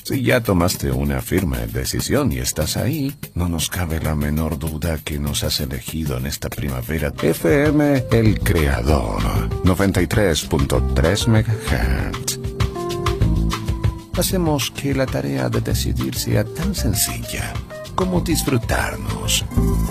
Si ya tomaste una firme decisión y estás ahí, no nos cabe la menor duda que nos has elegido en esta primavera. FM El Creador, 93.3 MHz. Hacemos que la tarea de decidir sea tan sencilla como disfrutarnos.